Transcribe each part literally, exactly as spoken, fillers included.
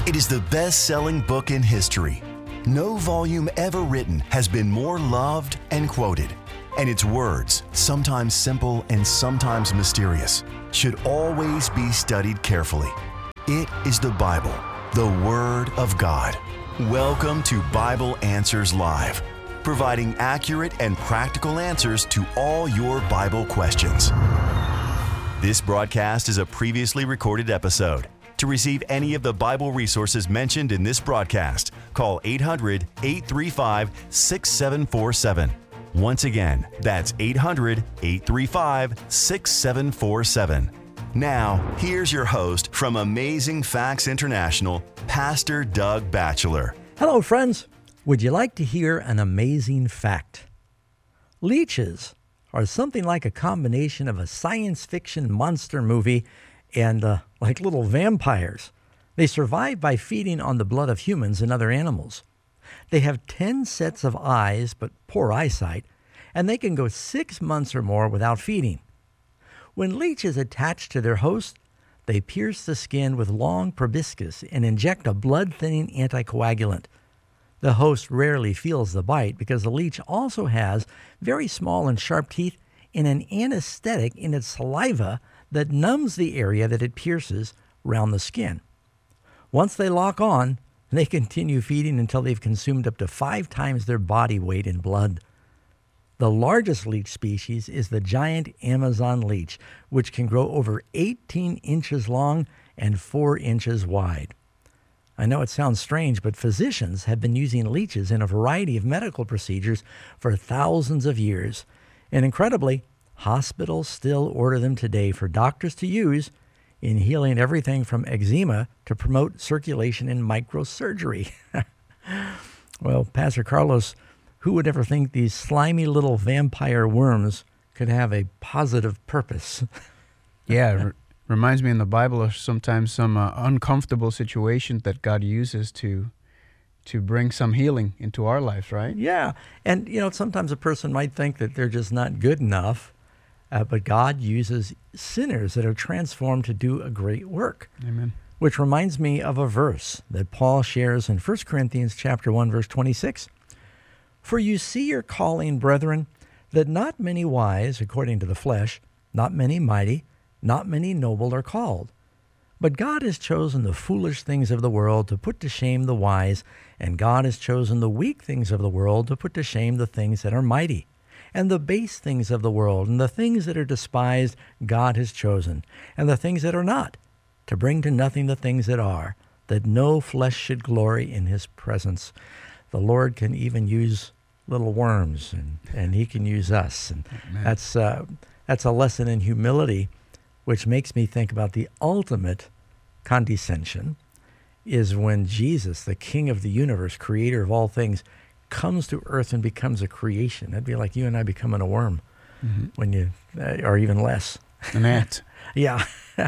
It is the best-selling book in history. No volume ever written has been more loved and quoted. And its words, sometimes simple and sometimes mysterious, should always be studied carefully. It is the Bible, the Word of God. Welcome to Bible Answers Live, providing accurate and practical answers to all your Bible questions. This broadcast is a previously recorded episode. To receive any of the Bible resources mentioned in this broadcast, call eight hundred, eight three five, six seven four seven. Once again, that's eight hundred, eight three five, six seven four seven. Now, here's your host from Amazing Facts International, Pastor Doug Batchelor. Hello, friends. Would you like to hear an amazing fact? Leeches are something like a combination of a science fiction monster movie and uh, like little vampires. They survive by feeding on the blood of humans and other animals. They have ten sets of eyes, but poor eyesight, and they can go six months or more without feeding. When leeches attach to their host, they pierce the skin with long proboscis and inject a blood-thinning anticoagulant. The host rarely feels the bite because the leech also has very small and sharp teeth and an anesthetic in its saliva that numbs the area that it pierces around the skin. Once they lock on, they continue feeding until they've consumed up to five times their body weight in blood. The largest leech species is the giant Amazon leech, which can grow over eighteen inches long and four inches wide. I know it sounds strange, but physicians have been using leeches in a variety of medical procedures for thousands of years. And incredibly, hospitals still order them today for doctors to use in healing everything from eczema to promote circulation in microsurgery. Well, Pastor Carlos, who would ever think these slimy little vampire worms could have a positive purpose? Yeah, it r- reminds me in the Bible of sometimes some uh, uncomfortable situations that God uses to to bring some healing into our lives, right? Yeah, and you know, sometimes a person might think that they're just not good enough, uh, but God uses sinners that are transformed to do a great work. Amen. Which reminds me of a verse that Paul shares in First Corinthians chapter one, verse twenty-six. For you see your calling, brethren, that not many wise, according to the flesh, not many mighty, not many noble are called. But God has chosen the foolish things of the world to put to shame the wise, and God has chosen the weak things of the world to put to shame the things that are mighty. And the base things of the world, and the things that are despised, God has chosen, and the things that are not, to bring to nothing the things that are, that no flesh should glory in his presence. The Lord can even use little worms, and, and he can use us. And Amen. that's uh, that's a lesson in humility, which makes me think about the ultimate condescension is when Jesus, the King of the universe, creator of all things, comes to earth and becomes a creation. That'd be like you and I becoming a worm, mm-hmm. when you, uh, or even less. An ant. Yeah.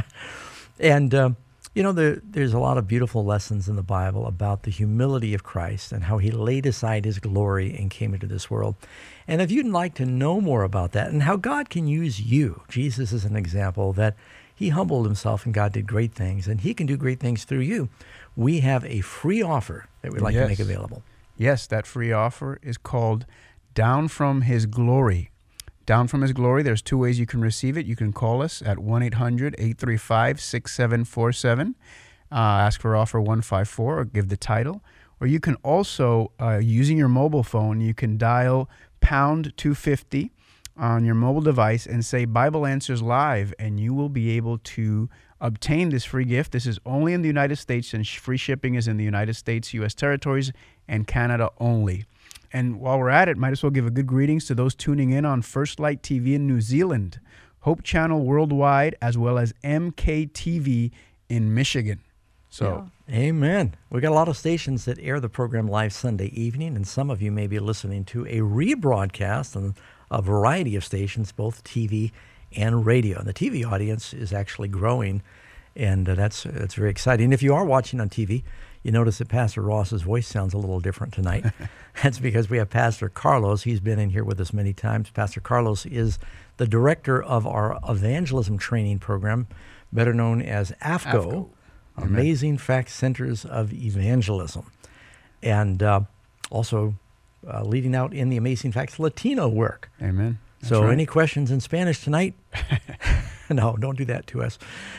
And, um, you know, there, there's a lot of beautiful lessons in the Bible about the humility of Christ and how he laid aside his glory and came into this world. And if you'd like to know more about that and how God can use you, Jesus is an example that he humbled himself and God did great things, and he can do great things through you. We have a free offer that we'd like yes. to make available. Yes, that free offer is called Down from His Glory. Down from His Glory, there's two ways you can receive it. You can call us at one eight hundred, eight three five, six seven four seven, uh, ask for offer one five four, or give the title. Or you can also, uh, using your mobile phone, you can dial pound two fifty on your mobile device and say Bible Answers Live, and you will be able to obtain this free gift. This is only in the United States, and free shipping is in the United States, U S territories, and Canada only. And while we're at it, might as well give a good greetings to those tuning in on First Light T V in New Zealand, Hope Channel worldwide, as well as M K T V in Michigan. So, yeah. Amen. We got a lot of stations that air the program live Sunday evening, and some of you may be listening to a rebroadcast on a variety of stations, both T V and radio. And the T V audience is actually growing, and uh, that's that's very exciting. If you are watching on T V, you notice that Pastor Ross's voice sounds a little different tonight. That's because we have Pastor Carlos. He's been in here with us many times. Pastor Carlos is the director of our evangelism training program, better known as A F C O. A F C O. Amen. Amazing Fact Centers of Evangelism. And uh, also uh, leading out in the Amazing Facts Latino work. Amen. That's so right. any questions in Spanish tonight? No, don't do that to us.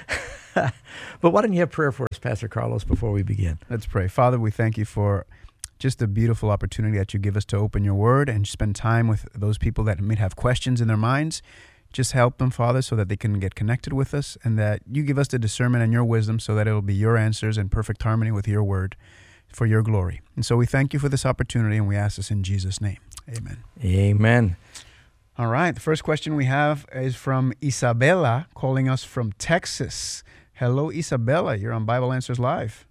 But why don't you have prayer for us, Pastor Carlos, before we begin? Let's pray. Father, we thank you for just the beautiful opportunity that you give us to open your word and spend time with those people that may have questions in their minds. Just help them, Father, so that they can get connected with us, and that you give us the discernment and your wisdom so that it will be your answers in perfect harmony with your word for your glory. And so we thank you for this opportunity, and we ask this in Jesus' name. Amen. Amen. All right. The first question we have is from Isabella, calling us from Texas. Hello, Isabella. You're on Bible Answers Live.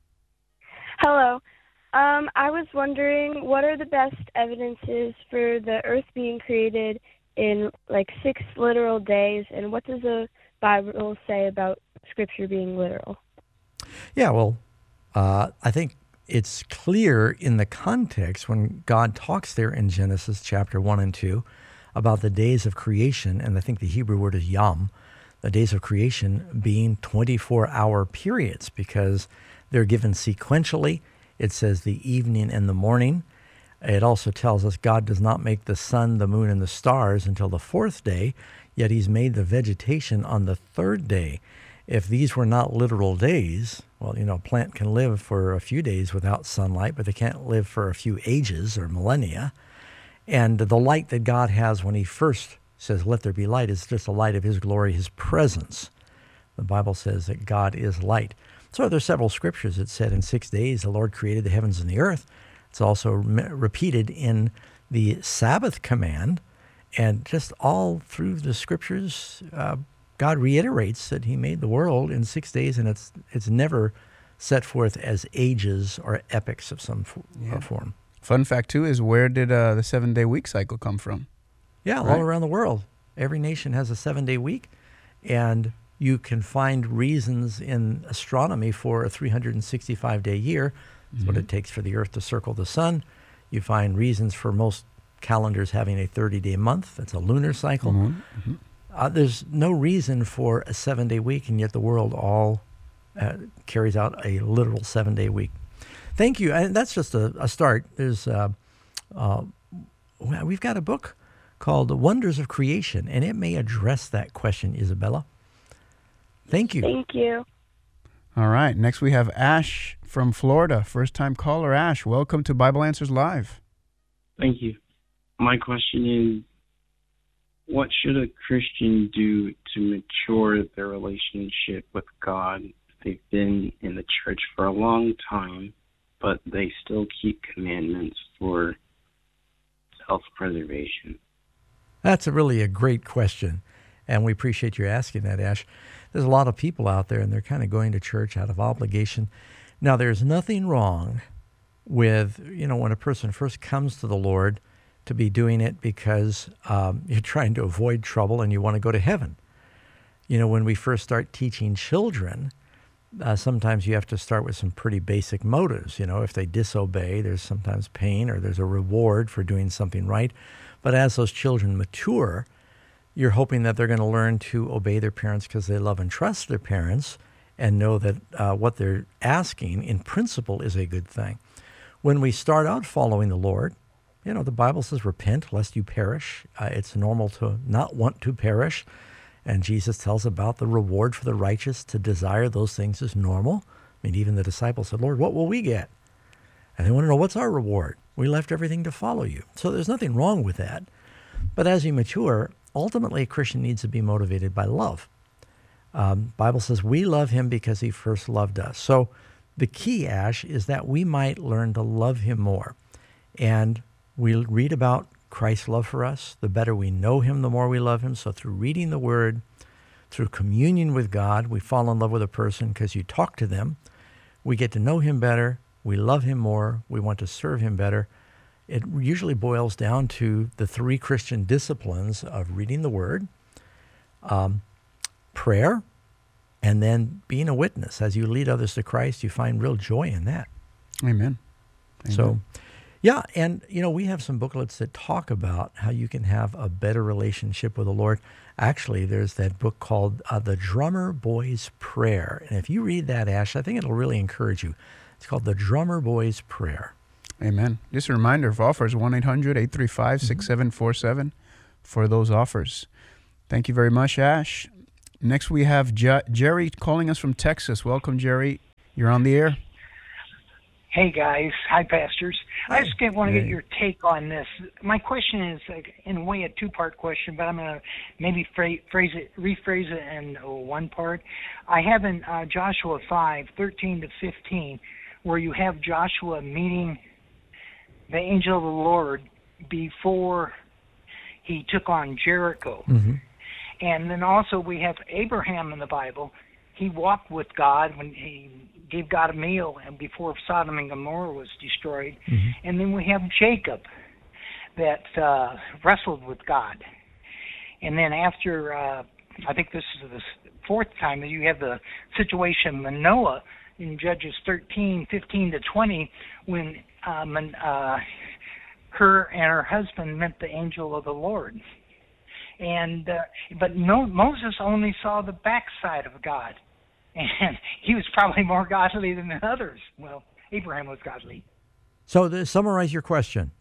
Hello. Um, I was wondering, what are the best evidences for the earth being created in like six literal days, and what does the Bible say about Scripture being literal? Yeah, well, uh, I think it's clear in the context when God talks there in Genesis chapter one and two about the days of creation, and I think the Hebrew word is yom, the days of creation being twenty-four hour periods because they're given sequentially. It says the evening and the morning. It also tells us God does not make the sun, the moon, and the stars until the fourth day, yet he's made the vegetation on the third day. If these were not literal days, well, you know, a plant can live for a few days without sunlight, but they can't live for a few ages or millennia. And the light that God has when he first says, let there be light, is just the light of his glory, his presence. The Bible says that God is light. So there's several scriptures that said in six days the Lord created the heavens and the earth. It's also re- repeated in the Sabbath command. And just all through the scriptures, uh, God reiterates that he made the world in six days, and it's it's never set forth as ages or epochs of some f- Yeah. uh, form. Fun fact, too, is where did uh, the seven-day week cycle come from? Yeah, Right. all around the world. Every nation has a seven-day week, and you can find reasons in astronomy for a three hundred sixty-five day year. That's what it takes for the Earth to circle the sun. You find reasons for most calendars having a thirty day month. That's a lunar cycle. Mm-hmm. Uh, there's no reason for a seven-day week, and yet the world all uh, carries out a literal seven-day week. Thank you. And that's just a, a start. There's uh, uh, we've got a book called The Wonders of Creation, and it may address that question, Isabella. Thank you. Thank you. All right. Next, we have Ash from Florida. First-time caller, Ash. Welcome to Bible Answers Live. Thank you. My question is, what should a Christian do to mature their relationship with God? They've been in the church for a long time, but they still keep commandments for self-preservation. That's a really a great question, and we appreciate you asking that, Ash. There's a lot of people out there, and they're kind of going to church out of obligation. Now, there's nothing wrong with, you know, when a person first comes to the Lord, to be doing it because um, you're trying to avoid trouble and you want to go to heaven. You know, when we first start teaching children, uh, sometimes you have to start with some pretty basic motives. You know, if they disobey, there's sometimes pain or there's a reward for doing something right. But as those children mature, you're hoping that they're going to learn to obey their parents because they love and trust their parents and know that uh, what they're asking in principle is a good thing. When we start out following the Lord, you know, the Bible says, repent lest you perish. Uh, it's normal to not want to perish. And Jesus tells about the reward for the righteous. To desire those things is normal. I mean, even the disciples said, Lord, what will we get? And they want to know, what's our reward? We left everything to follow you. So there's nothing wrong with that. But as you mature, ultimately a Christian needs to be motivated by love. Um, Bible says we love him because he first loved us. So the key, Ash, is that we might learn to love him more. And we read about Christ's love for us. The better we know him, the more we love him. So through reading the word, through communion with God, we fall in love with a person because you talk to them. We get to know him better. We love him more. We want to serve him better. It usually boils down to the three Christian disciplines of reading the word, um, prayer, and then being a witness. As you lead others to Christ, you find real joy in that. Amen. Amen. So, yeah, and, you know, we have some booklets that talk about how you can have a better relationship with the Lord. Actually, there's that book called uh, The Drummer Boy's Prayer. And if you read that, Ash, I think it'll really encourage you. It's called The Drummer Boy's Prayer. Amen. Just a reminder of offers, one eight hundred eight three five six seven four seven for those offers. Thank you very much, Ash. Next, we have Je- Jerry calling us from Texas. Welcome, Jerry. You're on the air. Hey, guys. Hi, pastors. Hi. I just get, want to Hey. get your take on this. My question is, like, in a way, a two-part question, but I'm going to maybe phrase, phrase it, rephrase it in uh, one part. I have in uh, Joshua five, thirteen to fifteen, where you have Joshua meeting the angel of the Lord before he took on Jericho. Mm-hmm. And then also we have Abraham in the Bible. He walked with God when he gave God a meal and before Sodom and Gomorrah was destroyed. Mm-hmm. And then we have Jacob that uh, wrestled with God. And then after, uh, I think this is the fourth time, that you have the situation Manoah in Judges thirteen, fifteen to twenty, when uh, Man, uh, her and her husband met the angel of the Lord. And uh, but no, Moses only saw the backside of God, and he was probably more godly than the others. Well, Abraham was godly. So to summarize your question.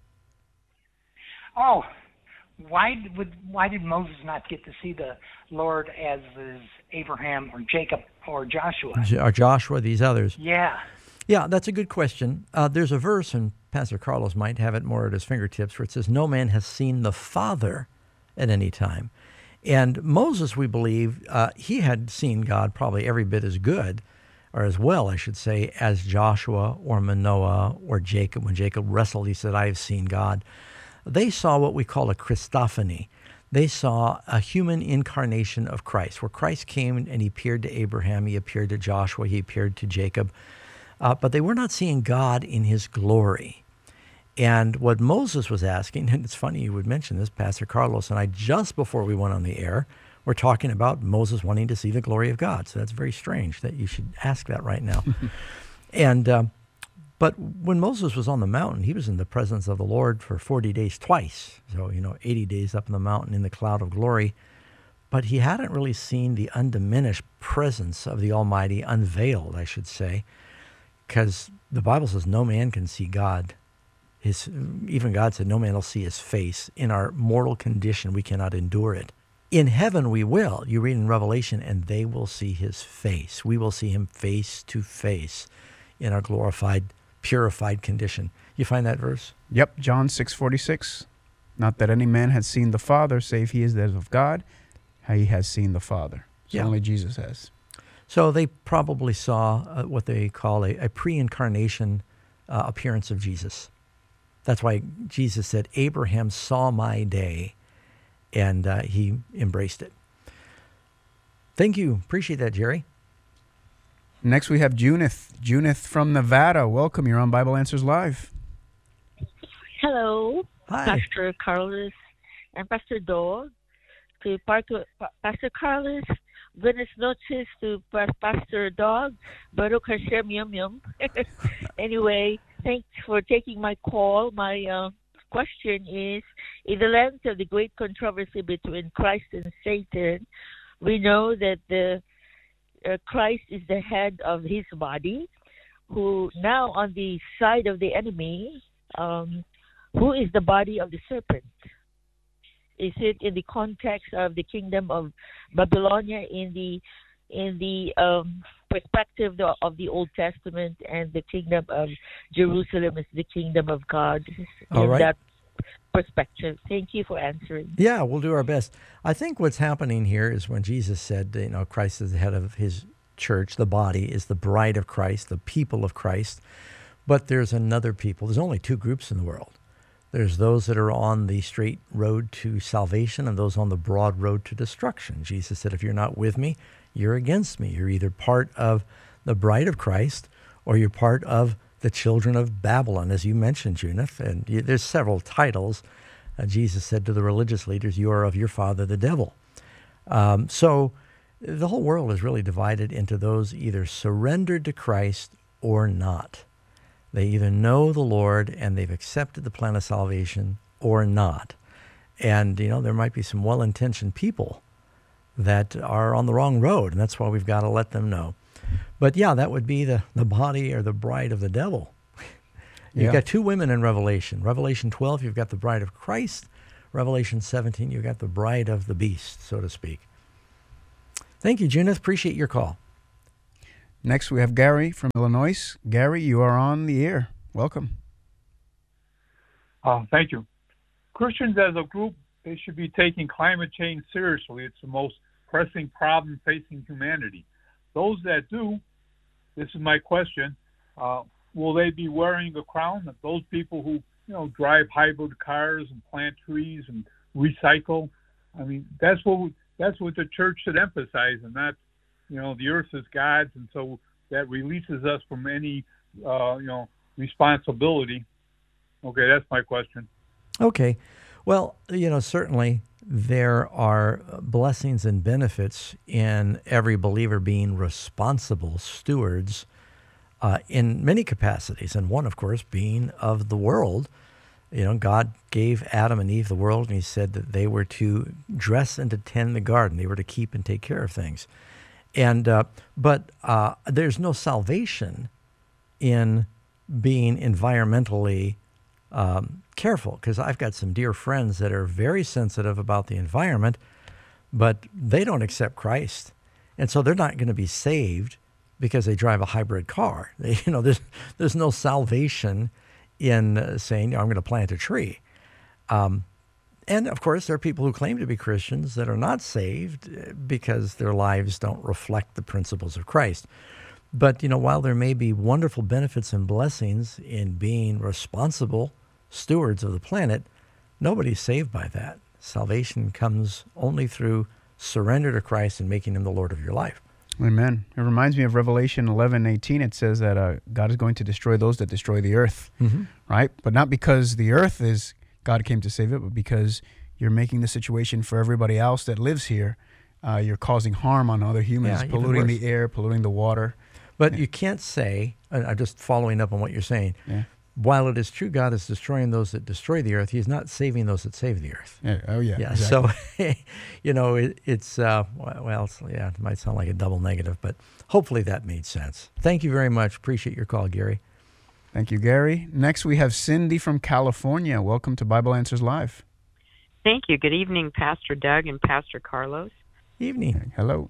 Oh, why would why did Moses not get to see the Lord as is Abraham or Jacob or Joshua? Or Joshua, these others. Yeah. Yeah, that's a good question. Uh, there's a verse, and Pastor Carlos might have it more at his fingertips, where it says, no man has seen the Father at any time. And Moses, we believe, uh, he had seen God probably every bit as good, or as well, I should say, as Joshua or Manoah or Jacob. When Jacob wrestled, he said, I have seen God. They saw what we call a Christophany. They saw a human incarnation of Christ, where Christ came and he appeared to Abraham, he appeared to Joshua, he appeared to Jacob. Uh, but they were not seeing God in his glory. And what Moses was asking, and it's funny you would mention this, Pastor Carlos and I, just before we went on the air, were talking about Moses wanting to see the glory of God. So that's very strange that you should ask that right now. and uh, But when Moses was on the mountain, he was in the presence of the Lord for forty days twice. So, you know, eighty days up in the mountain in the cloud of glory. But he hadn't really seen the undiminished presence of the Almighty, unveiled, I should say. Because the Bible says no man can see God. His, even God said no man will see his face. In our mortal condition, we cannot endure it. In heaven we will. You read in Revelation, and they will see his face. We will see him face to face in our glorified, purified condition. You find that verse? Yep, John six forty-six. Not that any man has seen the Father, save he is that of God. He has seen the Father. So Yeah. only Jesus has. So they probably saw uh, what they call a, a pre-incarnation uh, appearance of Jesus. That's why Jesus said, Abraham saw my day, and uh, he embraced it. Thank you. Appreciate that, Jerry. Next we have Junith. Junith from Nevada. Welcome. You're on Bible Answers Live. Hello, Hi. Pastor Carlos and Pastor Dog. To Parco- Pa- Pastor Carlos, buenas noches to Pa- Pastor Dog. Baruch Hashem Yum Yum. Anyway, thanks for taking my call. My uh, question is, in the lens of the great controversy between Christ and Satan, we know that the uh, Christ is the head of his body, who now on the side of the enemy, um, who is the body of the serpent? Is it in the context of the kingdom of Babylonia, in the in the um, perspective the, of the Old Testament, and the kingdom of Jerusalem is the kingdom of God? All in right. that perspective. Thank you for answering. Yeah, we'll do our best. I think what's happening here is when Jesus said, you know, Christ is the head of his church, the body is the bride of Christ, the people of Christ. But there's another people. There's only two groups in the world. There's those that are on the straight road to salvation and those on the broad road to destruction. Jesus said, if you're not with me, you're against me. You're either part of the bride of Christ or you're part of the children of Babylon, as you mentioned, Junith. And you, there's several titles. Uh, Jesus said to the religious leaders, you are of your father, the devil. Um, so the whole world is really divided into those either surrendered to Christ or not. They either know the Lord and they've accepted the plan of salvation or not. And, you know, there might be some well-intentioned people that are on the wrong road, and that's why we've got to let them know. But yeah, that would be the, the body or the bride of the devil. You've Yeah. got two women in Revelation. Revelation twelve, you've got the bride of Christ. Revelation seventeen, you've got the bride of the beast, so to speak. Thank you, Junith. Appreciate your call. Next, we have Gary from Illinois. Gary, you are on the air. Welcome. Uh, thank you. Christians as a group, they should be taking climate change seriously. It's the most pressing problem facing humanity. Those that do, this is my question, uh, will they be wearing a crown? Those people who, you know, drive hybrid cars and plant trees and recycle, I mean, that's what we, that's what the church should emphasize, and not, you know, the earth is God's, and so that releases us from any, uh, you know, responsibility. Okay, that's my question. Okay. Well, you know, certainly there are blessings and benefits in every believer being responsible stewards uh, in many capacities. And one, of course, being of the world. You know, God gave Adam and Eve the world, and he said that they were to dress and to tend the garden. They were to keep and take care of things. And uh, but uh, there's no salvation in being environmentally um, careful, because I've got some dear friends that are very sensitive about the environment, but they don't accept Christ, and so they're not going to be saved because they drive a hybrid car. They, you know, there's there's no salvation in uh, saying, I'm going to plant a tree. Um, and of course, there are people who claim to be Christians that are not saved because their lives don't reflect the principles of Christ. But, you know, while there may be wonderful benefits and blessings in being responsible stewards of the planet, nobody's saved by that. Salvation comes only through surrender to Christ and making him the Lord of your life. Amen. It reminds me of Revelation eleven eighteen. It says that uh, God is going to destroy those that destroy the earth, Mm-hmm. right? But not because the earth is, God came to save it, but because you're making the situation for everybody else that lives here. Uh, you're causing harm on other humans, Yeah, even polluting worse. the air, polluting the water. But Yeah. you can't say, and I'm just following up on what you're saying, Yeah. while it is true God is destroying those that destroy the earth, he's not saving those that save the earth. Yeah. Oh, yeah. Yeah, exactly. so, you know, it, it's, uh, well, it's, yeah, it might sound like a double negative, but hopefully that made sense. Thank you very much. Appreciate your call, Gary. Thank you, Gary. Next, we have Cindy from California. Welcome to Bible Answers Live. Thank you. Good evening, Pastor Doug and Pastor Carlos. Evening. Hello.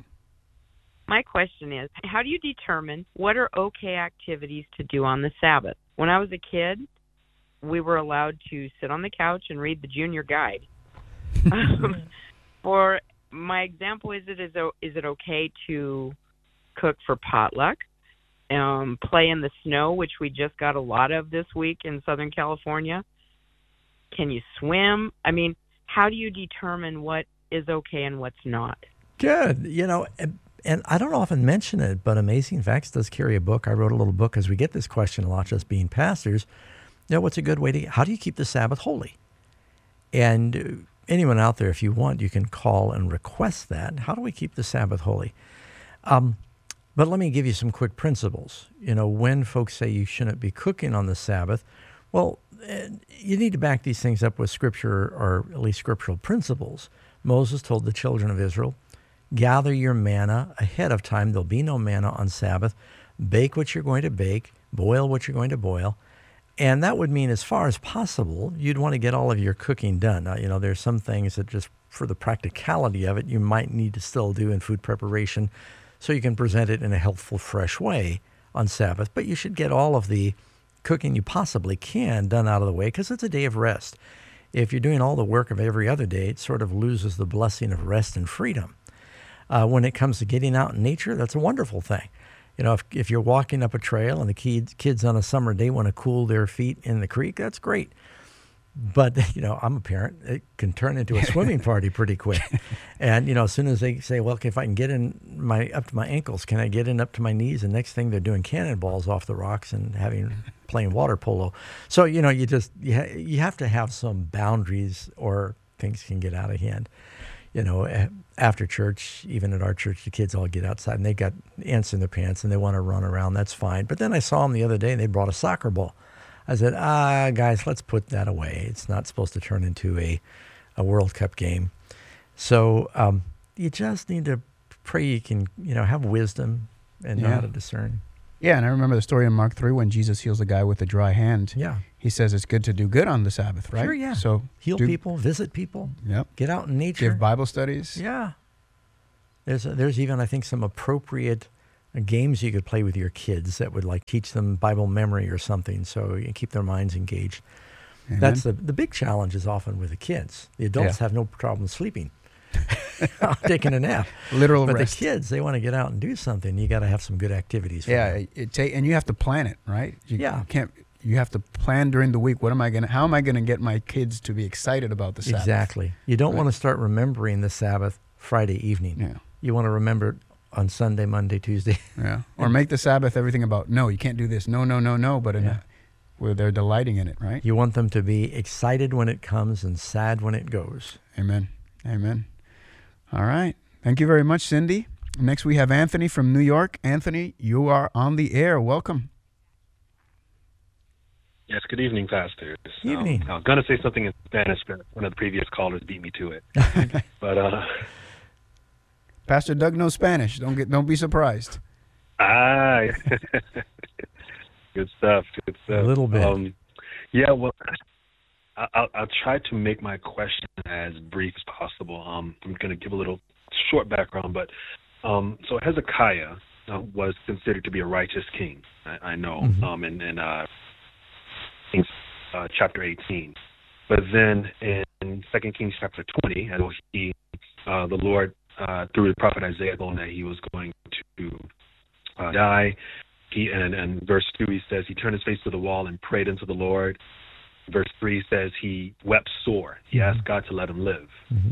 My question is, how do you determine what are okay activities to do on the Sabbath? When I was a kid, we were allowed to sit on the couch and read the Junior Guide. um, for my example, is it is, is it okay to cook for potluck, um, play in the snow, which we just got a lot of this week in Southern California? Can you swim? I mean, how do you determine what is okay and what's not? Good. You know, and, and I don't often mention it, but Amazing Facts does carry a book. I wrote a little book because we get this question a lot, just being pastors. You know, what's a good way to, how do you keep the Sabbath holy? And uh, anyone out there, if you want, you can call and request that. How do we keep the Sabbath holy? Um, but let me give you some quick principles. You know, when folks say you shouldn't be cooking on the Sabbath, well, uh, you need to back these things up with Scripture, or at least scriptural principles. Moses told the children of Israel, gather your manna ahead of time. There'll be no manna on Sabbath. Bake what you're going to bake. Boil what you're going to boil. And that would mean, as far as possible, you'd want to get all of your cooking done. Now, you know, there's some things that just for the practicality of it, you might need to still do in food preparation so you can present it in a healthful, fresh way on Sabbath. But you should get all of the cooking you possibly can done out of the way, because it's a day of rest. If you're doing all the work of every other day, it sort of loses the blessing of rest and freedom. Uh, when it comes to getting out in nature, that's a wonderful thing. You know, if if you're walking up a trail and the kids, kids on a summer day want to cool their feet in the creek, that's great. But, you know, I'm a parent. It can turn into a swimming party pretty quick. And, you know, as soon as they say, well, okay, if I can get in my up to my ankles, can I get in up to my knees? And next thing they're doing cannonballs off the rocks and having playing water polo. So, you know, you just, you, ha- you have to have some boundaries or things can get out of hand. You know, after church, even at our church, the kids all get outside and they got ants in their pants and they want to run around. That's fine. But then I saw them the other day and they brought a soccer ball. I said, ah, guys, let's put that away. It's not supposed to turn into a, a World Cup game. So, um, you just need to pray you can, you know, have wisdom and know Yeah. how to discern. Yeah, and I remember the story in Mark three when Jesus heals the guy with a dry hand. Yeah. He says it's good to do good on the Sabbath, right? Sure, yeah. So Heal do- people, visit people, Yep. get out in nature. Give Bible studies. Yeah. There's there's even, I think, some appropriate uh, games you could play with your kids that would like teach them Bible memory or something, so you keep their minds engaged. Amen. That's the the big challenge is often with the kids. The adults Yeah. have no problem sleeping, taking a nap. Literal but rest. the kids, they want to get out and do something. You got to have some good activities. For Yeah, them. it, it ta- and you have to plan it, right? You Yeah. can't. You have to plan during the week. What am I gonna? How am I gonna get my kids to be excited about the Sabbath? Exactly. You don't Right. want to start remembering the Sabbath Friday evening. Yeah. You want to remember it on Sunday, Monday, Tuesday. Yeah. Or make the Sabbath everything about no, you can't do this. No, no, no, no. But in Yeah. a, where they're delighting in it, right? You want them to be excited when it comes and sad when it goes. Amen. Amen. All right. Thank you very much, Cindy. Next, we have Anthony from New York. Anthony, you are on the air. Welcome. Yes, good evening, pastors. Evening. Um, I was going to say something in Spanish, but one of the previous callers beat me to it. but uh, Pastor Doug knows Spanish. Don't get. Don't be surprised. ah, good stuff. Good stuff. A little bit. Um, yeah. Well, I, I'll, I'll try to make my question as brief as possible. Um, I'm going to give a little short background, but um, so Hezekiah uh, was considered to be a righteous king. I, I know. Mhm. Um, and and uh, Kings uh, chapter eighteen. But then in Second Kings chapter twenty, as he, uh, the Lord, uh, through the prophet Isaiah, told him that he was going to uh, die. He and, and verse two, he says he turned his face to the wall and prayed unto the Lord. Verse three says he wept sore. He Mhm. asked God to let him live. Mhm.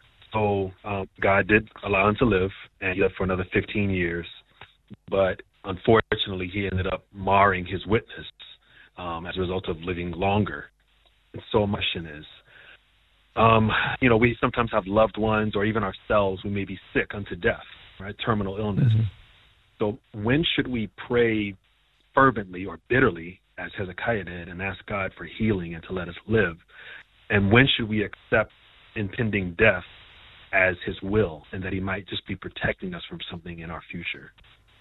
So um, God did allow him to live, and he lived for another fifteen years. But unfortunately, he ended up marring his witness um, as a result of living longer. And so my question is, um, you know, we sometimes have loved ones or even ourselves, we may be sick unto death, right? Terminal illness. Mhm. So when should we pray fervently or bitterly, as Hezekiah did, and ask God for healing and to let us live? And when should we accept impending death as his will, and that he might just be protecting us from something in our future?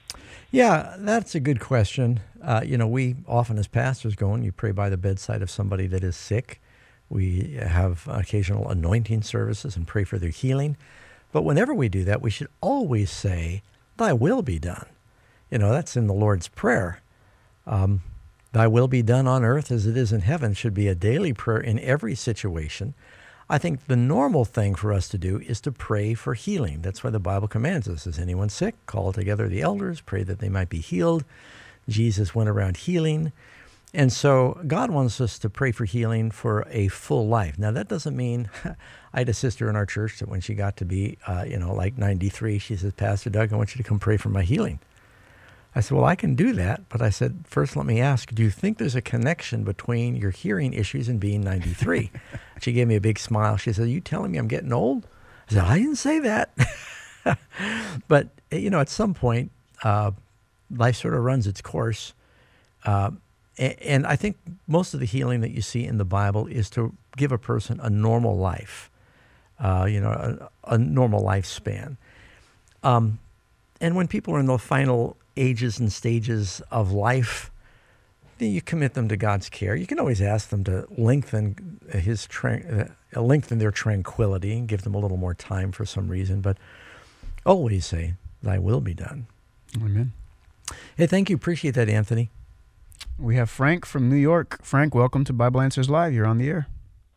Yeah, that's a good question. Uh, you know, we often as pastors go and you pray by the bedside of somebody that is sick. We have occasional anointing services and pray for their healing. But whenever we do that, we should always say, thy will be done. You know, that's in the Lord's Prayer. Um, thy will be done on earth as it is in heaven should be a daily prayer in every situation. I think the normal thing for us to do is to pray for healing. That's why the Bible commands us. Is anyone sick? Call together the elders, pray that they might be healed. Jesus went around healing. And so God wants us to pray for healing for a full life. Now, that doesn't mean, I had a sister in our church that when she got to be, uh, you know, like ninety-three, she says, Pastor Doug, I want you to come pray for my healing. I said, well, I can do that. But I said, first, let me ask, do you think there's a connection between your hearing issues and being ninety-three? She gave me a big smile. She said, are you telling me I'm getting old? I said, I didn't say that. But, you know, at some point, uh, life sort of runs its course. Uh, and I think most of the healing that you see in the Bible is to give a person a normal life, uh, you know, a, a normal lifespan. Um, and when people are in the final ages and stages of life, then you commit them to God's care. You can always ask them to lengthen his tra- uh, lengthen their tranquility and give them a little more time for some reason, but always say, thy will be done. Amen. Hey, thank you. Appreciate that, Anthony. We have Frank from New York. Frank, welcome to Bible Answers Live. You're on the air.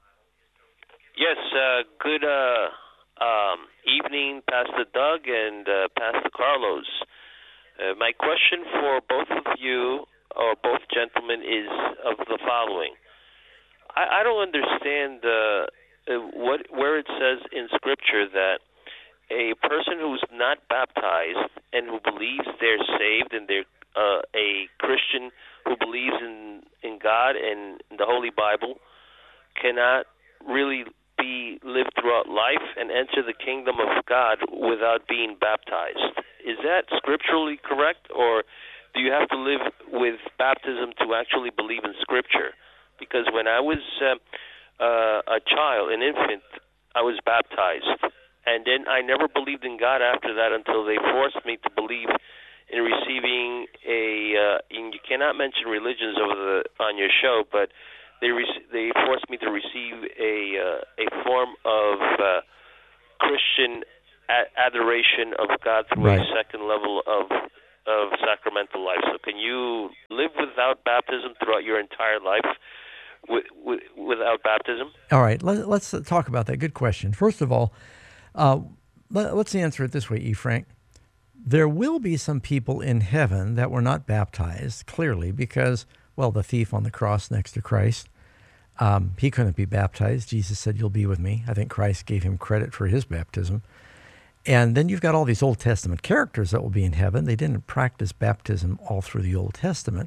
Yes, uh, good uh, um, evening, Pastor Doug and uh, Pastor Carlos. Uh, my question for both of you, or both gentlemen, is of the following. I, I don't understand uh, what where it says in Scripture that a person who's not baptized and who believes they're saved and they're uh, a Christian who believes in, in God and in the Holy Bible cannot really be lived throughout life and enter the kingdom of God without being baptized. Is that scripturally correct, or do you have to live with baptism to actually believe in Scripture? Because when I was uh, uh, a child, an infant, I was baptized, and then I never believed in God after that until they forced me to believe in receiving a. Uh, and you cannot mention religions over the on your show, but they re- they forced me to receive a uh, a form of uh, Christian a- adoration of God through Right. a second level of of sacramental life. So, can you live without baptism throughout your entire life? With, with, without baptism? All right, let, let's talk about that. Good question. First of all, uh, let, let's answer it this way, E. Frank. There will be some people in heaven that were not baptized, clearly, because, well, the thief on the cross next to Christ, um, he couldn't be baptized. Jesus said, "You'll be with me." I think Christ gave him credit for his baptism. And then you've got all these Old Testament characters that will be in heaven. They didn't practice baptism all through the Old Testament.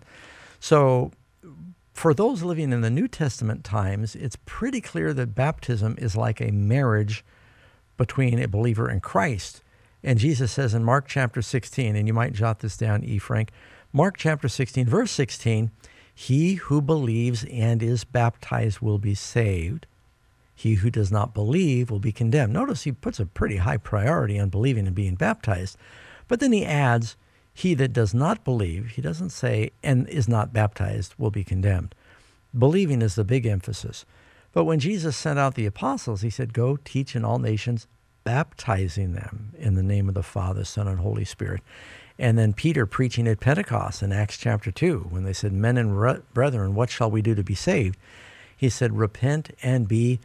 So for those living in the New Testament times, it's pretty clear that baptism is like a marriage between a believer and Christ. And Jesus says in Mark chapter sixteen, and you might jot this down, E. Frank, Mark chapter sixteen, verse sixteen, "He who believes and is baptized will be saved. He who does not believe will be condemned." Notice he puts a pretty high priority on believing and being baptized. But then he adds, "He that does not believe," he doesn't say, "and is not baptized will be condemned." Believing is the big emphasis. But when Jesus sent out the apostles, he said, "Go teach in all nations, baptizing them in the name of the Father, Son, and Holy Spirit." And then Peter preaching at Pentecost in Acts chapter two, when they said, "Men and re- brethren, what shall we do to be saved?" He said, "Repent and be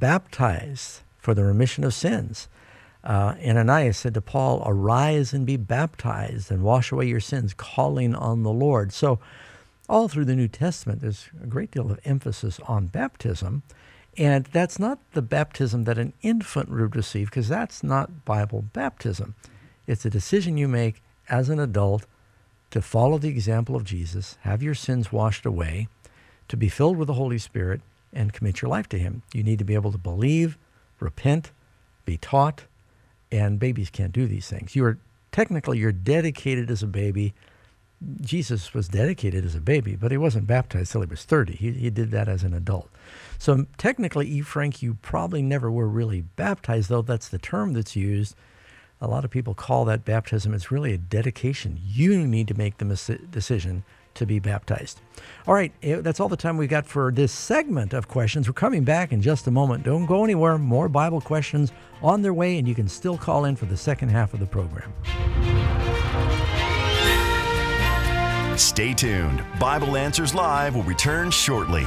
baptized for the remission of sins." Uh, Ananias said to Paul, "Arise and be baptized and wash away your sins, calling on the Lord." So all through the New Testament, there's a great deal of emphasis on baptism. And that's not the baptism that an infant would receive, because that's not Bible baptism. It's a decision you make as an adult to follow the example of Jesus, have your sins washed away, to be filled with the Holy Spirit, and commit your life to him. You need to be able to believe, repent, be taught, and babies can't do these things. You're technically, you're dedicated as a baby. Jesus was dedicated as a baby, but he wasn't baptized till he was thirty. He, he did that as an adult. So technically, E. Frank, you probably never were really baptized, though that's the term that's used. A lot of people call that baptism. It's really a dedication. You need to make the mis- decision to be baptized. All right, that's all the time we got for this segment of questions. We're coming back in just a moment. Don't go anywhere. More Bible questions on their way, and you can still call in for the second half of the program. Stay tuned. Bible Answers Live will return shortly.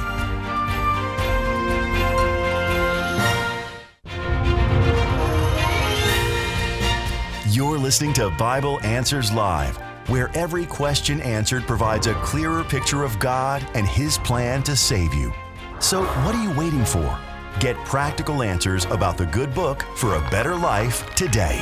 You're listening to Bible Answers Live, where every question answered provides a clearer picture of God and His plan to save you. So what are you waiting for? Get practical answers about the good book for a better life today.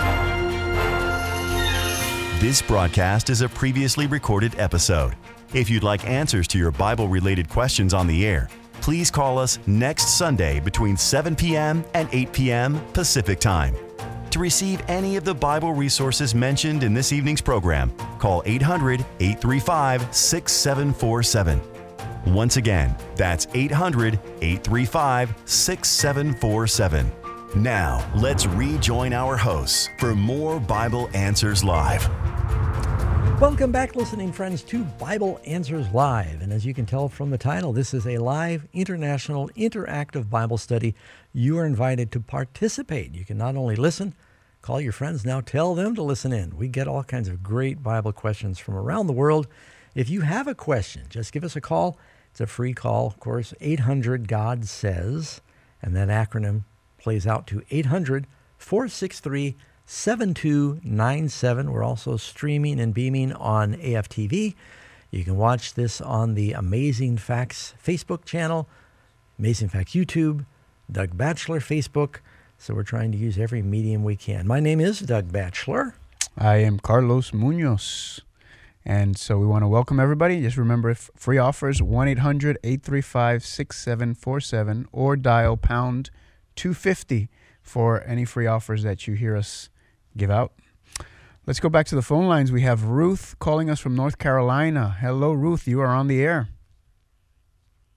This broadcast is a previously recorded episode. If you'd like answers to your Bible-related questions on the air, please call us next Sunday between seven p.m. and eight p.m. Pacific Time. To receive any of the Bible resources mentioned in this evening's program, call eight hundred, eight three five, six seven four seven. Once again, that's eight hundred, eight three five, six seven four seven. Now, let's rejoin our hosts for more Bible Answers Live. Welcome back, listening friends, to Bible Answers Live. And as you can tell from the title, this is a live, international, interactive Bible study. You are invited to participate. You can not only listen, call your friends now, tell them to listen in. We get all kinds of great Bible questions from around the world. If you have a question, just give us a call. It's a free call, of course, eight hundred God says, and that acronym plays out to eight hundred, four six three, seven two nine seven. We're also streaming and beaming on A F T V. You can watch this on the Amazing Facts Facebook channel, Amazing Facts YouTube, Doug Batchelor Facebook. So we're trying to use every medium we can. My name is Doug Batchelor. I am Carlos Munoz. And so we want to welcome everybody. Just remember, if free offers, one eight hundred, eight three five, six seven four seven, or dial pound two fifty for any free offers that you hear us give out. Let's go back to the phone lines. We have Ruth calling us from North Carolina. Hello, Ruth. You are on the air.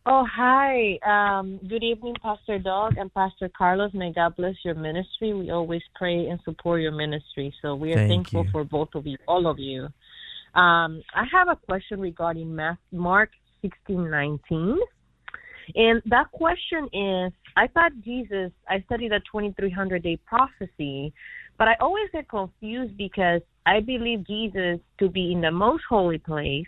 Oh, hi. Um, good evening, Pastor Doug and Pastor Carlos. May God bless your ministry. We always pray and support your ministry. So we are Thank thankful you. for both of you, all of you. Um, I have a question regarding Mark sixteen nineteen. And that question is, I thought Jesus, I studied the twenty-three hundred day prophecy, but I always get confused because I believe Jesus to be in the most holy place.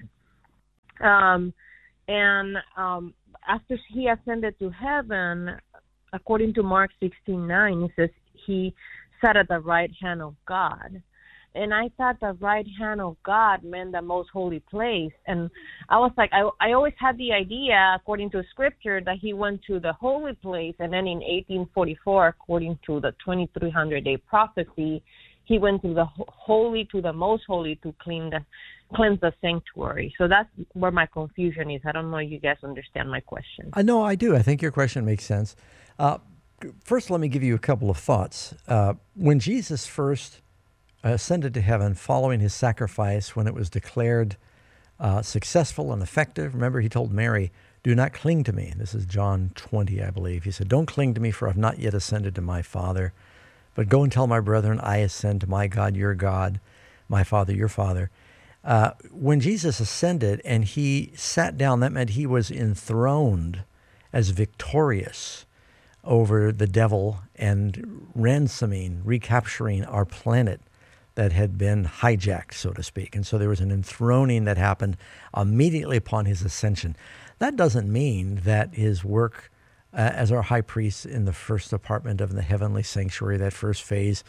Um, and um, after he ascended to heaven, according to Mark sixteen nine, it says he sat at the right hand of God. And I thought the right hand of God meant the most holy place. And I was like, I, I always had the idea, according to scripture, that he went to the holy place. And then in eighteen forty-four, according to the twenty-three hundred day prophecy, he went to the holy, to the most holy to clean the, cleanse the sanctuary. So that's where my confusion is. I don't know if you guys understand my question. I know I do. I think your question makes sense. Uh, first, let me give you a couple of thoughts. Uh, when Jesus first ascended to heaven following his sacrifice, when it was declared uh, successful and effective, remember he told Mary, do not cling to me. This is John twenty, I believe. He said, don't cling to me, for I've not yet ascended to my Father, but go and tell my brethren, I ascend to my God, your God, my Father, your Father. Uh, when Jesus ascended and he sat down, that meant he was enthroned as victorious over the devil and ransoming, recapturing our planet that had been hijacked, so to speak. And so there was an enthroning that happened immediately upon his ascension. That doesn't mean that his work uh, as our high priest in the first apartment of the heavenly sanctuary, that first phase,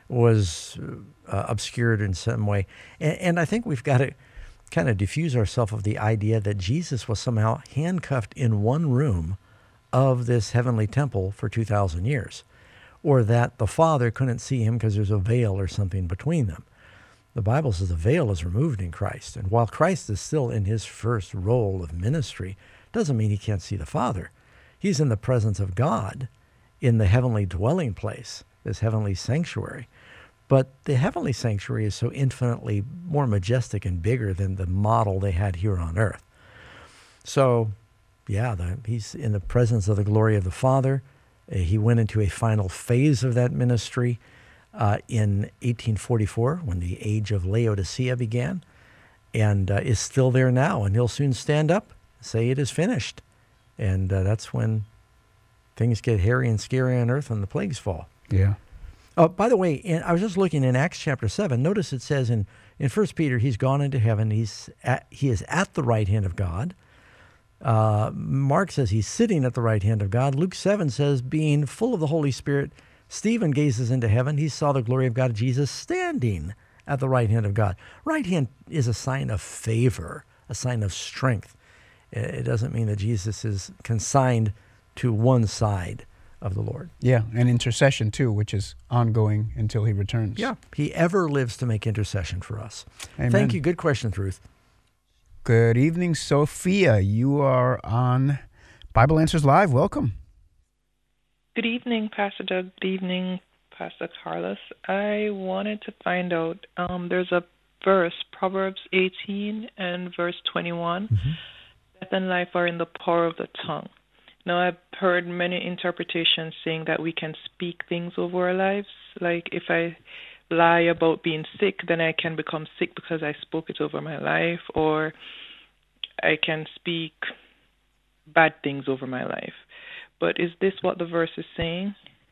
was uh, obscured in some way. And, and I think we've got to kind of diffuse ourselves of the idea that Jesus was somehow handcuffed in one room of this heavenly temple for two thousand years. Or that the Father couldn't see him because there's a veil or something between them. The Bible says the veil is removed in Christ. And while Christ is still in his first role of ministry, doesn't mean he can't see the Father. He's in the presence of God in the heavenly dwelling place, this heavenly sanctuary. But the heavenly sanctuary is so infinitely more majestic and bigger than the model they had here on earth. So, yeah, the, he's in the presence of the glory of the Father. He went into a final phase of that ministry uh, in eighteen forty-four when the age of Laodicea began, and uh, is still there now. And he'll soon stand up, say it is finished. And uh, that's when things get hairy and scary on earth and the plagues fall. Yeah. Uh, by the way, in, I was just looking in Acts chapter seven. Notice it says in, in First Peter, he's gone into heaven. He's at, he is at the right hand of God. Uh, Mark says he's sitting at the right hand of God. Luke seven says, being full of the Holy Spirit, Stephen gazes into heaven. He saw the glory of God, Jesus standing at the right hand of God. Right hand is a sign of favor, a sign of strength. It doesn't mean that Jesus is consigned to one side of the Lord. Yeah, and intercession too, which is ongoing until he returns. Yeah, he ever lives to make intercession for us. Amen. Thank you. Good question, Ruth. Good evening, Sophia. You are on Bible Answers Live. Welcome. Good evening, Pastor Doug. Good evening, Pastor Carlos. I wanted to find out, um, there's a verse, Proverbs eighteen and verse twenty-one. Mm-hmm. Death and life are in the power of the tongue. Now, I've heard many interpretations saying that we can speak things over our lives. Like if I lie about being sick, then I can become sick because I spoke it over my life, or I can speak bad things over my life. But is this what the verse is saying?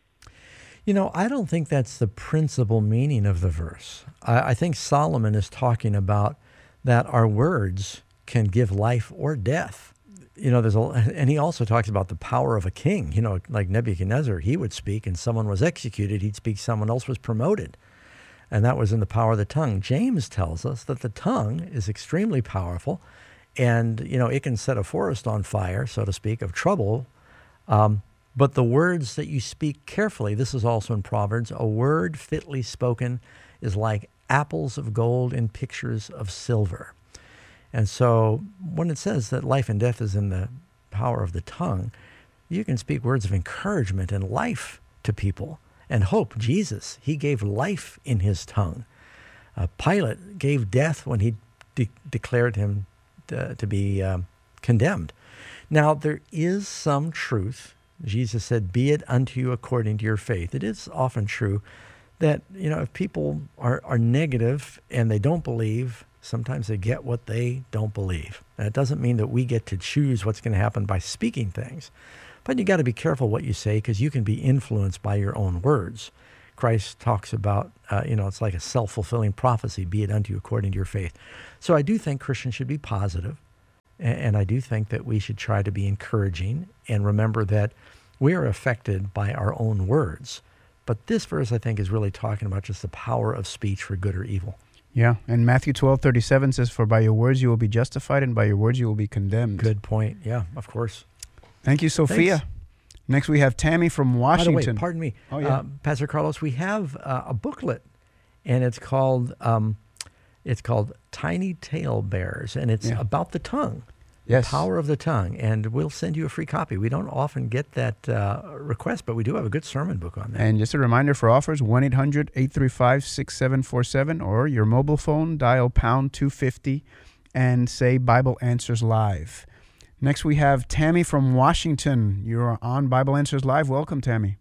You know, I don't think that's the principal meaning of the verse. I, I think Solomon is talking about that our words can give life or death. You know, there's a, and he also talks about the power of a king. You know, like Nebuchadnezzar, he would speak and someone was executed, he'd speak, someone else was promoted. And that was in the power of the tongue. James tells us that the tongue is extremely powerful, and, you know, it can set a forest on fire, so to speak, of trouble. Um, but the words that you speak carefully, this is also in Proverbs, a word fitly spoken is like apples of gold in pictures of silver. And so when it says that life and death is in the power of the tongue, you can speak words of encouragement and life to people. And hope. Jesus, he gave life in his tongue. Uh, Pilate gave death when he de- declared him to, to be um, condemned. Now, there is some truth. Jesus said, be it unto you according to your faith. It is often true that, you know, if people are, are negative and they don't believe, sometimes they get what they don't believe. That doesn't mean that we get to choose what's going to happen by speaking things. But you got to be careful what you say, because you can be influenced by your own words. Christ talks about, uh, you know, it's like a self-fulfilling prophecy, be it unto you according to your faith. So I do think Christians should be positive, and, and I do think that we should try to be encouraging and remember that we are affected by our own words. But this verse, I think, is really talking about just the power of speech for good or evil. Yeah, and Matthew twelve thirty-seven says, for by your words you will be justified, and by your words you will be condemned. Good point. Yeah, of course. Thank you, Sophia. Thanks. Next, we have Tammy from Washington. By the way, pardon me. Oh, yeah. Uh, Pastor Carlos, we have uh, a booklet, and it's called um, it's called Tiny Tale Bears, and it's Yeah. about the tongue. Yes. The power of the tongue, and we'll send you a free copy. We don't often get that uh, request, but we do have a good sermon book on that. And just a reminder for offers, one eight hundred eight three five six seven four seven, or your mobile phone, dial pound two fifty and say Bible Answers Live. Next, we have Tammy from Washington. You're on Bible Answers Live. Welcome, Tammy.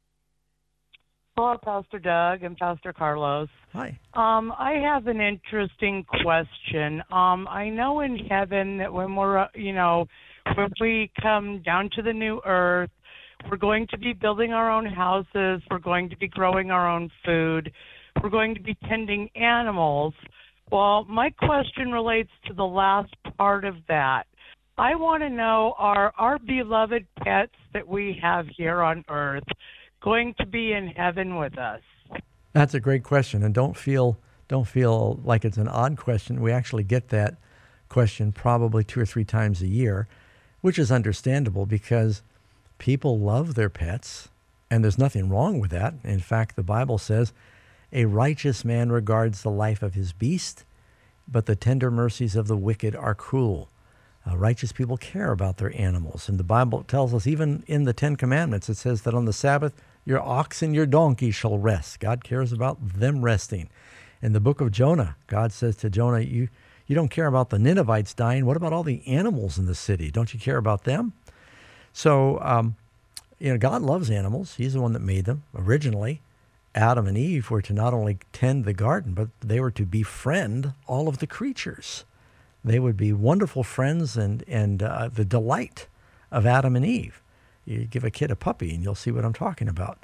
Hello, Pastor Doug and Pastor Carlos. Hi. Um, I have an interesting question. Um, I know in heaven that when we're, uh, you know, when we come down to the new earth, we're going to be building our own houses. We're going to be growing our own food. We're going to be tending animals. Well, my question relates to the last part of that. I want to know, are our beloved pets that we have here on earth going to be in heaven with us? That's a great question, and don't feel don't feel like it's an odd question. We actually get that question probably two or three times a year, which is understandable because people love their pets, and there's nothing wrong with that. In fact, the Bible says, a righteous man regards the life of his beast, but the tender mercies of the wicked are cruel. Uh, righteous people care about their animals. And the Bible tells us, even in the Ten Commandments, it says that on the Sabbath, your ox and your donkey shall rest. God cares about them resting. In the book of Jonah, God says to Jonah, you, you don't care about the Ninevites dying. What about all the animals in the city? Don't you care about them? So, um, you know, God loves animals. He's the one that made them originally. Adam and Eve were to not only tend the garden, but they were to befriend all of the creatures. They would be wonderful friends and, and uh, the delight of Adam and Eve. You give a kid a puppy and you'll see what I'm talking about.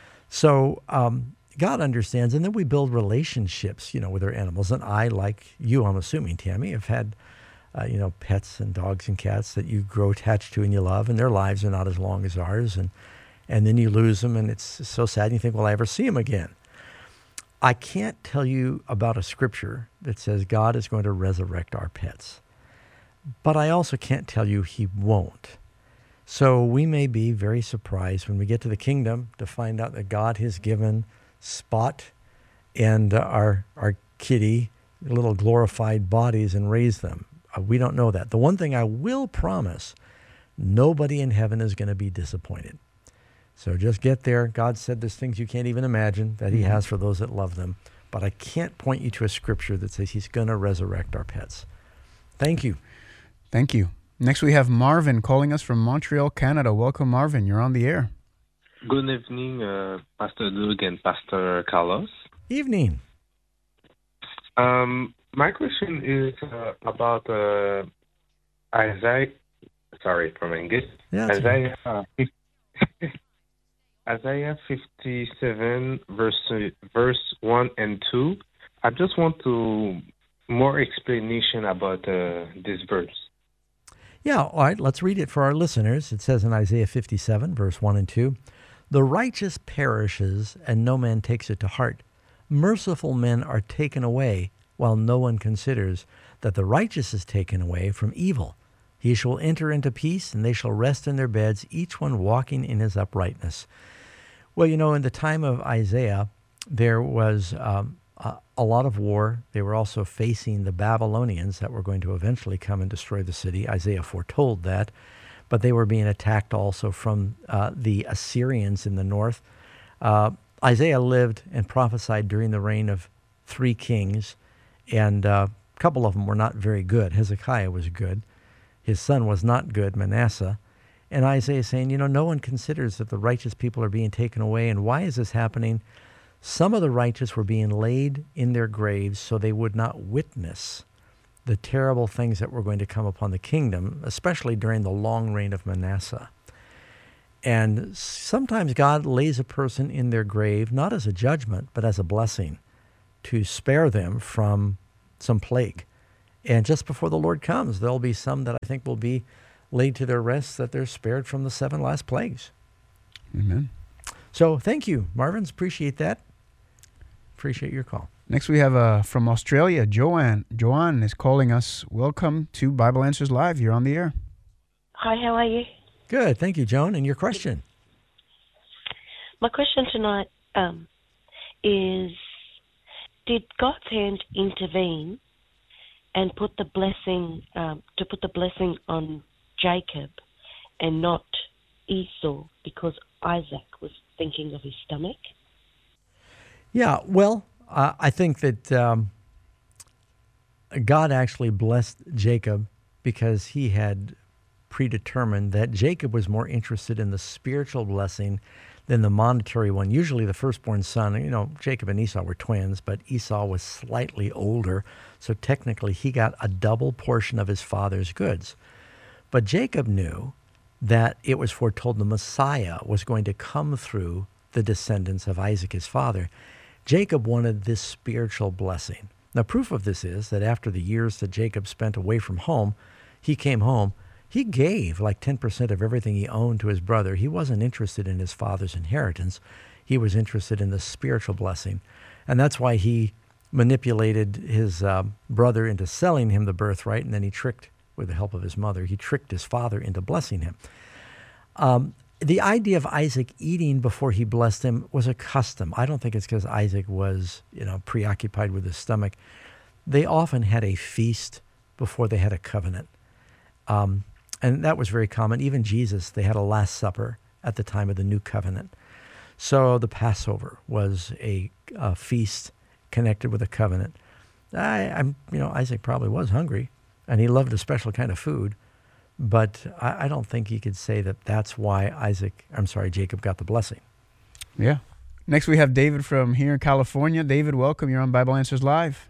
So um, God understands, and then we build relationships, you know, with our animals. And I, like you, I'm assuming, Tammy, have had, uh, you know, pets and dogs and cats that you grow attached to and you love, and their lives are not as long as ours. And, and then you lose them, and it's so sad. And you think, will I ever see them again? I can't tell you about a scripture that says God is going to resurrect our pets, but I also can't tell you he won't. So we may be very surprised when we get to the kingdom to find out that God has given Spot and uh, our our kitty little glorified bodies and raised them. Uh, we don't know that. The one thing I will promise, nobody in heaven is going to be disappointed. So just get there. God said there's things you can't even imagine that he Mm-hmm. has for those that love them. But I can't point you to a scripture that says he's going to resurrect our pets. Thank you. Thank you. Next, we have Marvin calling us from Montreal, Canada. Welcome, Marvin. You're on the air. Good evening, uh, Pastor Doug and Pastor Carlos. Evening. Um, my question is uh, about uh, Isaiah. Sorry for my English. Yeah, Isaiah. Uh, Isaiah fifty-seven, verse verse one and two. I just want to more explanation about uh, this verse. Yeah, all right, let's read it for our listeners. It says in Isaiah fifty-seven, verse one and two, the righteous perishes, and no man takes it to heart. Merciful men are taken away, while no one considers that the righteous is taken away from evil. He shall enter into peace, and they shall rest in their beds, each one walking in his uprightness. Well, you know, in the time of Isaiah, there was um, a, a lot of war. They were also facing the Babylonians that were going to eventually come and destroy the city. Isaiah foretold that. But they were being attacked also from uh, the Assyrians in the north. Uh, Isaiah lived and prophesied during the reign of three kings, and uh, a couple of them were not very good. Hezekiah was good. his son was not good, Manasseh. And Isaiah is saying, you know, no one considers that the righteous people are being taken away. And why is this happening? Some of the righteous were being laid in their graves so they would not witness the terrible things that were going to come upon the kingdom, especially during the long reign of Manasseh. And sometimes God lays a person in their grave, not as a judgment, but as a blessing to spare them from some plague. And just before the Lord comes, there'll be some that I think will be laid to their rest, that they're spared from the seven last plagues. Amen. So thank you, Marvins. Appreciate that. Appreciate your call. Next we have uh, from Australia, Joanne. Joanne is calling us. Welcome to Bible Answers Live. You're on the air. Hi, how are you? Good. Thank you, Joan. And your question? My question tonight um, is, did God's hand intervene and put the blessing, um, to put the blessing on Jacob and not Esau, because Isaac was thinking of his stomach? Yeah, well, uh, I think that um, God actually blessed Jacob because he had predetermined that Jacob was more interested in the spiritual blessing than the monetary one. Usually the firstborn son, you know, Jacob and Esau were twins, but Esau was slightly older, so technically he got a double portion of his father's goods. But Jacob knew that it was foretold the Messiah was going to come through the descendants of Isaac, his father. Jacob wanted this spiritual blessing. Now, proof of this is that after the years that Jacob spent away from home, he came home. He gave like ten percent of everything he owned to his brother. He wasn't interested in his father's inheritance. He was interested in the spiritual blessing. And that's why he manipulated his uh, brother into selling him the birthright, and then he tricked, with the help of his mother, he tricked his father into blessing him. Um, the idea of Isaac eating before he blessed him was a custom. I don't think it's because Isaac was, you know, preoccupied with his stomach. They often had a feast before they had a covenant. Um, and that was very common. Even Jesus, they had a Last Supper at the time of the New Covenant. So the Passover was a, a feast connected with a covenant. I, I'm, you know, Isaac probably was hungry, and he loved a special kind of food. But I, I don't think you could say that that's why Isaac, I'm sorry, Jacob got the blessing. Yeah. Next we have David from here in California. David, welcome. You're on Bible Answers Live.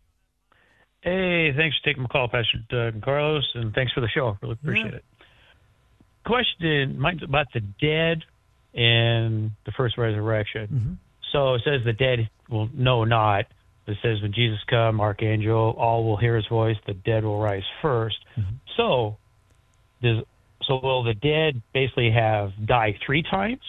Hey, thanks for taking my call, Pastor Doug and Carlos, and thanks for the show. Really appreciate Yeah. it. Question, mine's about the dead and the first resurrection. Mm-hmm. So it says the dead will know not. It says when Jesus come, archangel, all will hear his voice, the dead will rise first. Mm-hmm. So does so will the dead basically have died three times?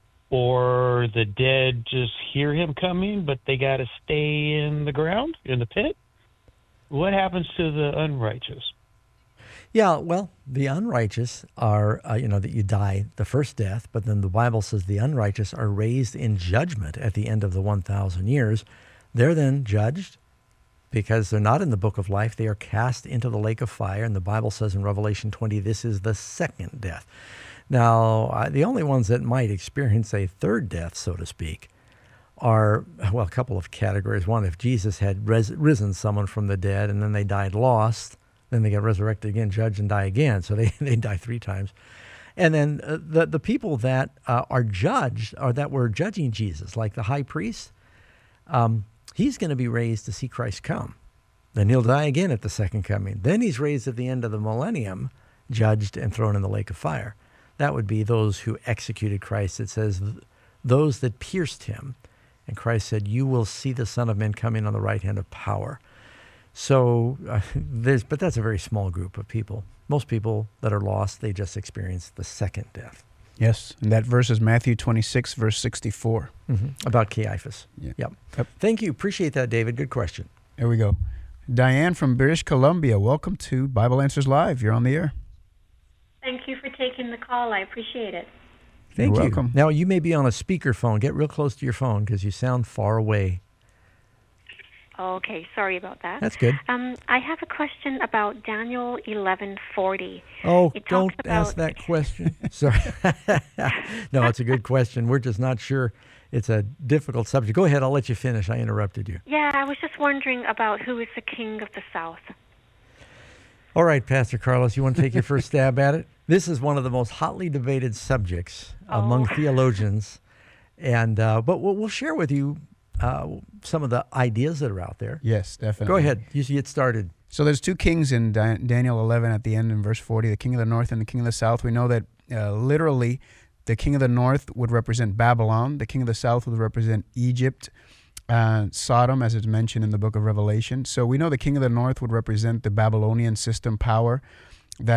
Or the dead just hear him coming, but they got to stay in the ground, in the pit? What happens to the unrighteous? Yeah, well, the unrighteous are, uh, you know, that you die the first death, but then the Bible says the unrighteous are raised in judgment at the end of the one thousand years. They're then judged because they're not in the book of life. They are cast into the lake of fire, and the Bible says in Revelation twenty, this is the second death. Now, uh, the only ones that might experience a third death, so to speak, are, well, a couple of categories. One, if Jesus had res- risen someone from the dead and then they died lost, then they get resurrected again, judged, and die again. So they, they die three times. And then uh, the, the people that uh, are judged, or that were judging Jesus, like the high priest, um, he's going to be raised to see Christ come. Then he'll die again at the second coming. Then he's raised at the end of the millennium, judged and thrown in the lake of fire. That would be those who executed Christ. It says, those that pierced him. And Christ said, you will see the Son of Man coming on the right hand of power. So uh, there's, but that's a very small group of people. Most people that are lost, they just experience the second death. Yes, and that verse is Matthew twenty-six, verse sixty-four. Mm-hmm. About Caiaphas. Yeah. Yep. Yep. Thank you. Appreciate that, David. Good question. There we go. Diane from British Columbia, welcome to Bible Answers Live. You're on the air. Thank you for taking the call. I appreciate it. Thank You're you. welcome. Now, you may be on a speakerphone. Get real close to your phone because you sound far away. Okay, sorry about that. That's good. Um, I have a question about Daniel eleven forty. Oh, It don't talks about- ask that question. Sorry. No, it's a good question. We're just not sure. It's a difficult subject. Go ahead. I'll let you finish. I interrupted you. Yeah, I was just wondering about who is the king of the south. All right, Pastor Carlos, you want to take your first stab at it? This is one of the most hotly debated subjects Oh. among theologians, and uh, but we'll, we'll share with you uh, some of the ideas that are out there. Yes, definitely. Go ahead. You get started. So there's two kings in Da- Daniel eleven at the end in verse forty, the king of the north and the king of the south. We know that uh, literally the king of the north would represent Babylon. The king of the south would represent Egypt, uh, Sodom, as it's mentioned in the book of Revelation. So we know the king of the north would represent the Babylonian system power.